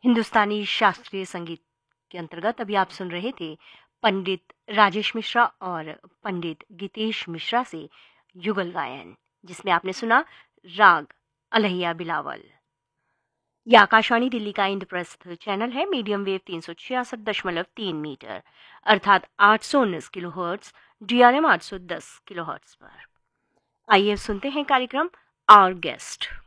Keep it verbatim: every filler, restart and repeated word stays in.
हिंदुस्तानी शास्त्रीय संगीत के अंतर्गत अभी आप सुन रहे थे पंडित राजेश मिश्रा और पंडित गीतेश मिश्रा से युगल गायन, जिसमें आपने सुना राग अलहिया बिलावल। यह आकाशवाणी दिल्ली का इंद्रप्रस्थ चैनल है, मीडियम वेव तीन सौ छियासठ दशमलव तीन मीटर अर्थात आठ सौ उन्नीस किलो हर्ट्ज, डीआरएम आठ सौ दस किलो हर्ट्ज पर। आइए सुनते हैं कार्यक्रम आवर गेस्ट।